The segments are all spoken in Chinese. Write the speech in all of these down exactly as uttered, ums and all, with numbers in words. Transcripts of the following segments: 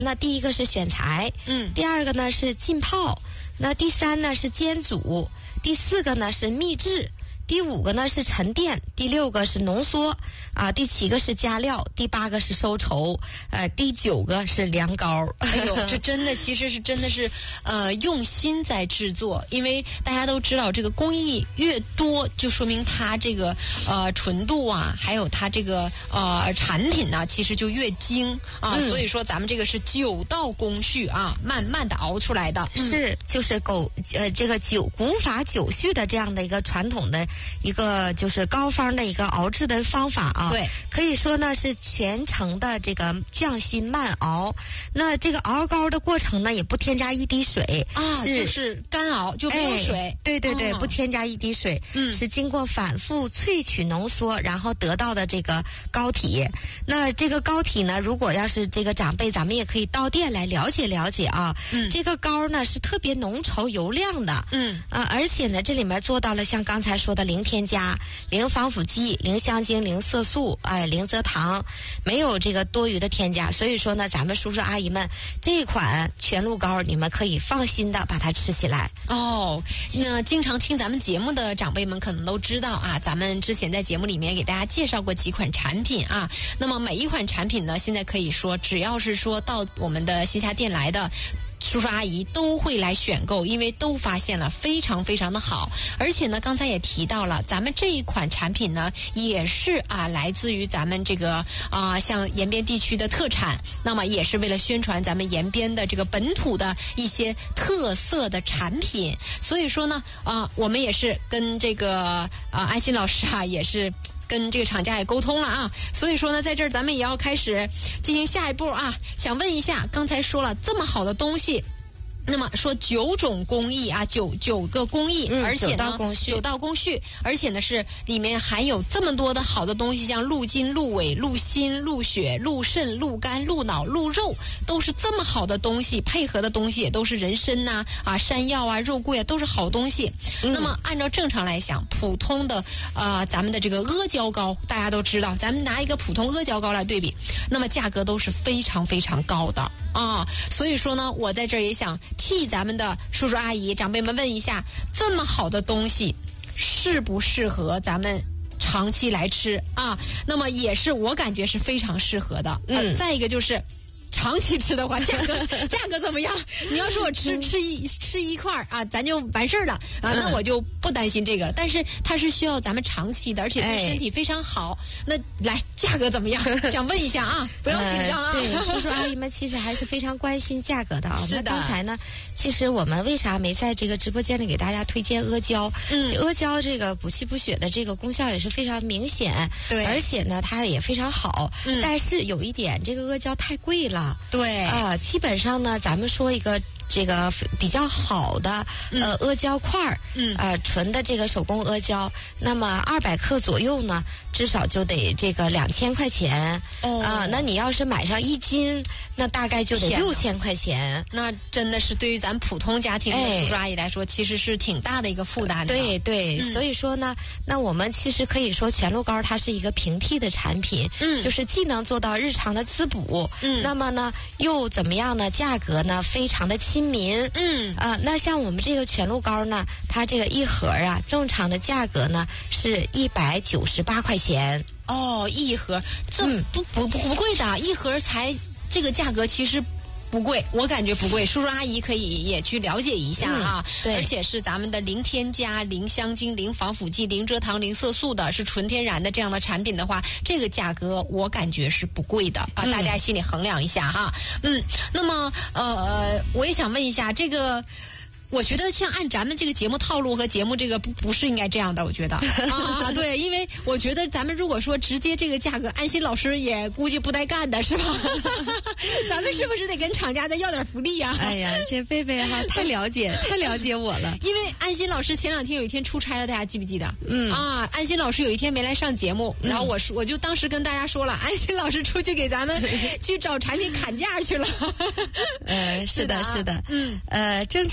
那第一个是选材， 嗯， 第二个呢是浸泡，那第三呢是煎煮，第四个呢是秘制，第五个呢是沉淀，第六个是浓缩，啊，第七个是加料，第八个是收稠，呃，第九个是凉糕。 哎呦，这真的其实是真的是呃用心在制作，因为大家都知道这个工艺越多，就说明它这个呃纯度啊，还有它这个呃产品呢，其实就越精啊。嗯、所以说咱们这个是九道工序啊，慢慢的熬出来的。 嗯、是，就是狗呃这个九古法九序的这样的一个传统的一个就是膏方的一个熬制的方法啊。 对， 可以说呢是全程的这个匠心慢熬。那这个熬膏的过程呢，也不添加一滴水啊，是就是干熬，就没有水。 哎、对对对、哦，不添加一滴水， 嗯， 是经过反复萃取浓缩，然后得到的这个膏体。那这个膏体呢，如果要是这个长辈，咱们也可以到店来了解了解啊。 嗯， 这个膏呢是特别浓稠油亮的， 嗯啊，而且呢这里面做到了像刚才说的零添加、零防腐剂、零香精、零色素，哎，零蔗糖，没有这个多余的添加。所以说呢，咱们叔叔阿姨们，这款全鹿膏你们可以放心的把它吃起来。 哦，那经常听咱们节目的长辈们可能都知道啊，咱们之前在节目里面给大家介绍过几款产品啊。那么每一款产品呢，现在可以说只要是说到我们的线下店来的叔叔阿姨都会来选购，因为都发现了非常非常的好。而且呢，刚才也提到了，咱们这一款产品呢，也是啊来自于咱们这个啊像延边地区的特产，那么也是为了宣传咱们延边的这个本土的一些特色的产品。所以说呢，啊我们也是跟这个啊安心老师啊也是跟这个厂家也沟通了啊，所以说呢，在这儿咱们也要开始进行下一步啊。想问一下，刚才说了这么好的东西，那么说九种工艺啊，九九个工艺， 嗯、 而且呢， 九道工序， 九道工序，而且呢是里面含有这么多的好的东西，像鹿筋、鹿尾、鹿心、鹿血、鹿肾、鹿肝、鹿脑、鹿肉，都是这么好的东西，配合的东西也都是人参呐、啊、啊山药啊、肉桂啊，都是好东西。嗯、那么按照正常来讲，普通的啊、呃、咱们的这个阿胶糕，大家都知道，咱们拿一个普通阿胶糕来对比，那么价格都是非常非常高的啊。所以说呢，我在这儿也想替咱们的叔叔阿姨长辈们问一下，这么好的东西适不适合咱们长期来吃啊？那么也是我感觉是非常适合的。嗯、呃，再一个就是长期吃的话，价格价格怎么样？你要说我吃吃一吃一块啊，咱就完事儿了啊，那我就不担心这个了。但是它是需要咱们长期的，而且对身体非常好。哎、那来价格怎么样？想问一下啊，不要紧张啊。 呃、对，叔叔阿姨们其实还是非常关心价格的啊。 是的。 那刚才呢，其实我们为啥没在这个直播间里给大家推荐阿胶？嗯，阿胶这个补气补血的这个功效也是非常明显，对，而且呢它也非常好。嗯，但是有一点，这个阿胶太贵了。 对啊，基本上呢，咱们说一个这个比较好的呃阿胶块儿，嗯，呃纯的这个手工阿胶，那么二百克左右呢，至少就得这个两千块钱。哦，啊，那你要是买上一斤，那大概就得六千块钱。 那真的是对于咱普通家庭的叔叔阿姨来说，哎、其实是挺大的一个负担的。 对对、嗯，所以说呢，那我们其实可以说全鹿膏它是一个平替的产品，嗯，就是既能做到日常的滋补，嗯，那么呢又怎么样呢？价格呢非常的亲民，嗯啊、呃，那像我们这个全鹿膏呢，它这个一盒啊，正常的价格呢是一百九十八块钱。 哦，一盒这、嗯、不不不不贵的，一盒才这个价格其实不贵，我感觉不贵。叔叔阿姨可以也去了解一下啊、嗯，对，而且是咱们的零添加、零香精、零防腐剂、零蔗糖、零色素的，是纯天然的这样的产品的话，这个价格我感觉是不贵的啊，嗯、大家心里衡量一下哈。嗯，那么呃，我也想问一下这个。我觉得像按咱们这个节目套路和节目这个不不是应该这样的，我觉得啊，对，因为我觉得咱们如果说直接这个价格，安心老师也估计不带干的是吧？咱们是不是得跟厂家再要点福利呀、啊？ 哎呀，这贝贝哈太了解太了解我了， 因为安心老师前两天有一天出差了，大家记不记得？嗯啊，安心老师有一天没来上节目，然后我说我就当时跟大家说了，安心老师出去给咱们去找产品砍价去了。 呃，是的，是的，嗯，呃，正常呢。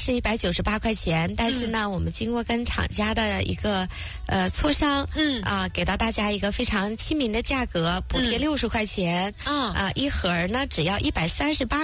是一百九十八块钱，但是呢，嗯、我们经过跟厂家的一个呃磋商，嗯啊，给到大家一个非常亲民的价格，补贴六十块钱，啊、嗯、啊，一盒呢只要一百三十八。